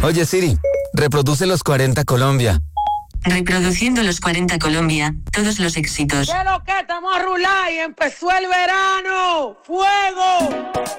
Oye Siri, reproduce los 40 Colombia. Reproduciendo los 40 Colombia, todos los éxitos. ¿Qué es lo que estamos a rular y empezó el verano? ¡Fuego!